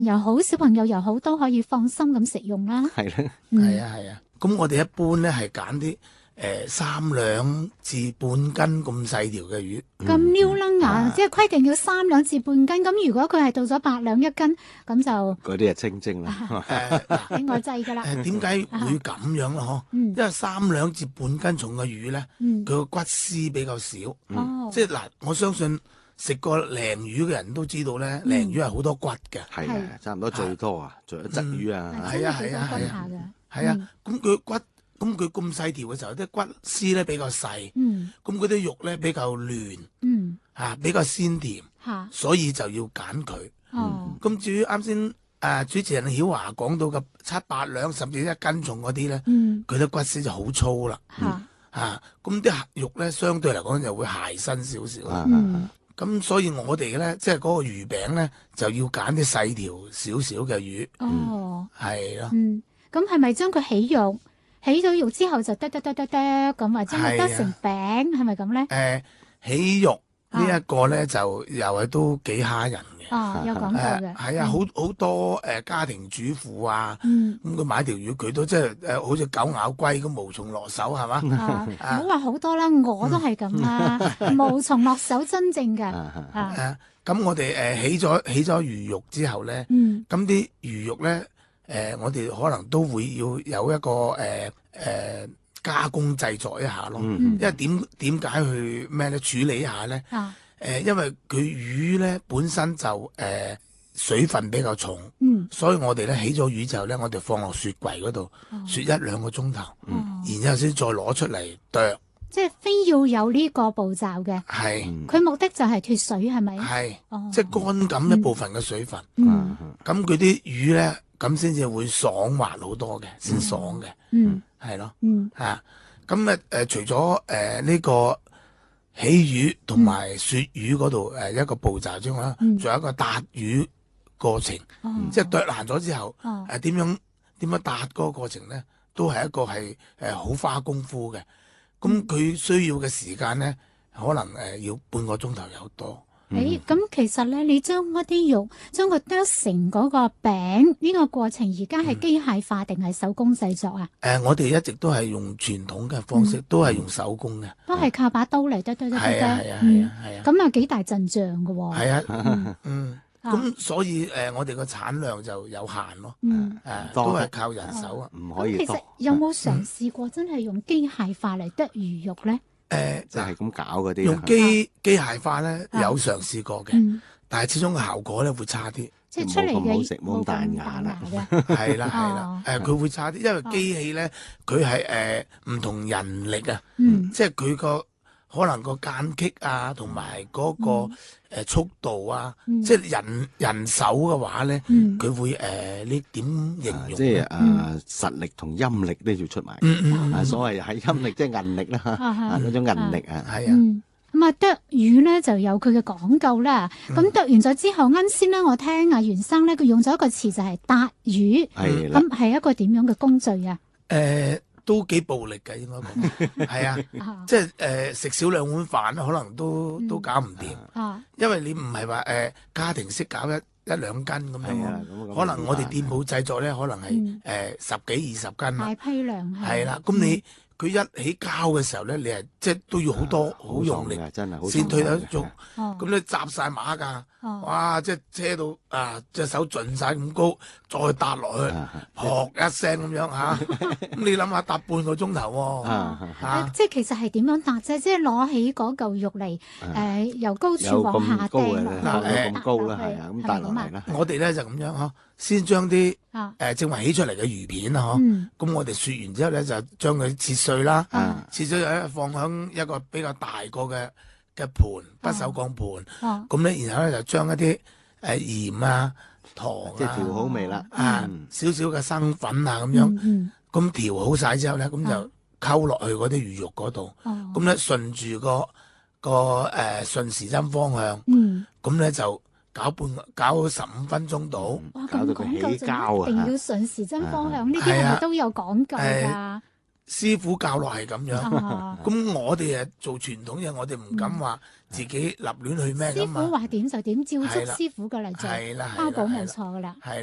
又好，小朋友又好，都可以放心咁食用啦。 係咧， 係啊係啊。咁我哋一般咧係揀啲3兩至半斤咁細條嘅魚。 咁溜楞啊，即係規定要3兩至半斤。咁如果佢係到咗8兩1斤，咁就嗰啲係清蒸啦。 另外製噶啦。 點解會咁樣啦？嗬，因為3兩至半斤重嘅魚咧，佢個骨絲比較少。即係嗱，我相信食過鯪魚嘅人都知道咧，鯪魚係好多骨嘅。 係啊，差唔多最多啊，仲有鯽魚啊。 係啊係啊係啊。咁佢骨。咁佢咁細條嘅時候，啲骨絲咧比較細，咁嗰啲肉咧比較嫩，比較鮮甜，所以就要揀佢。咁至於啱先主持人曉華講到嘅7、8兩甚至1斤重嗰啲咧，佢啲骨絲就好粗啦，咁啲肉咧相對嚟講就會鞋身少少。咁所以我哋咧即係嗰個魚餅咧就要揀啲細條少少嘅魚。係咯。 咁係咪將佢起肉？起咗肉之後就得咁，或者得成餅，係咪咁咧？ 起肉呢一個咧就又係都幾蝦人嘅。 有講過嘅。 係啊，好多家庭主婦啊，咁佢買條魚佢都即係好似狗咬龜咁無從落手係嘛？ 唔好話好多啦，我都係咁啦，無從落手真正嘅。 咁我哋起咗魚肉之後咧，咁啲魚肉咧。我哋可能都會要有一個加工製作一下咯，因為點解去咩咧處理一下咧？因為佢魚咧本身就水分比較重，所以我哋咧起咗魚之後咧，我哋放落雪櫃嗰度雪1、2個鐘頭，然之後先再攞出嚟剁。 即係非要有呢個步驟嘅。 係。 佢目的就係脫水係咪？ 係。即係乾減一部分嘅水分。咁佢啲魚咧。咁先至會爽滑好多嘅，先爽嘅，係咯，咁除咗呢個起魚同埋雪魚嗰度一個步驟之外，仲有一個撻魚過程，即係剁爛咗之後點樣撻嗰個過程咧，都係一個係好花功夫嘅。咁佢需要嘅時間咧，可能要半個鐘頭有多。 咁其實咧，你將嗰啲肉將佢剁成嗰個餅呢個過程，而家係機械化定係手工製作啊？ 我哋一直都係用傳統嘅方式，都係用手工嘅， 都係靠把刀嚟剁。 係啊。 咁啊幾大陣仗㗎喎。 係啊，咁所以我哋個產量就有限咯，都係靠人手啊， 唔可以多。 其實有冇嘗試過真係用機械化嚟剁魚肉咧？ 就係咁搞嗰啲。 用機械化咧有嘗試過嘅，但係始終個效果咧會差啲。 即係出嚟嘅冇食冇咁彈牙啦。 係啦，佢會差啲，因為機器咧佢係唔同人力啊，即係佢個可能個間隙啊，同埋嗰個速度啊，即係人手嘅話咧，佢會呢點形容？ 即係實力同陰力都要出埋。所謂係陰力即係韌力啦，嗰種韌力啊，係啊。 咁啊，剁魚咧就有佢嘅講究啦。咁剁完咗之後，啱先咧我聽阿袁生咧，佢用咗一個詞就係撻魚。咁係一個點樣嘅工序啊？ 都幾暴力嘅，應該講係啊，即係食少2碗飯可能都搞唔掂。因為你唔係話家庭式搞1、2斤咁樣，可能我哋店鋪製作咧，可能係10幾20斤大批量係啦。咁佢一起膠嘅時候咧，你係即係都要好多好用力， 真係先推得足。咁你紮晒馬㗎，哇！即係車到隻手盡晒咁高，再撻落去，撲一聲咁樣嚇。咁你諗下撻半個鐘頭喎， 即係其實係點樣撻啫？即係攞起嗰嚿肉嚟，由高處往下掟落去， 咁高啦，係啊，咁撻落嚟啦。 我哋咧就咁樣呵，先將啲正話起出嚟嘅魚片啊，咁我哋雪完之後咧就將佢切碎啦，切碎咗放響一個比較大個嘅盤，不鏽鋼盤，咁咧然後咧就將一啲鹽啊、糖啊， 即係調好味啦， 少少嘅生粉啊咁樣，咁調好晒之後咧，咁就溝落去嗰啲魚肉嗰度，咁咧順住個順時針方向，咁咧就搞15分鐘到， 搞到佢起膠啊！ 一定要順時針方向，呢啲係咪都有講究㗎？ 師傅教落係咁樣，咁我哋做傳統嘢，我哋唔敢話自己立亂去咩㗎嘛。 師傅話點就點，照足師傅嘅嚟做，包保冇錯㗎啦。